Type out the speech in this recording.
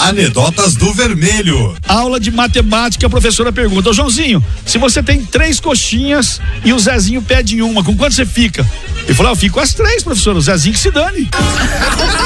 Anedotas do Vermelho. Aula de matemática, a professora pergunta: ô Joãozinho, se você tem 3 coxinhas e o Zezinho pede uma, com quanto você fica? Ele falou: eu fico com as 3, professor, o Zezinho que se dane.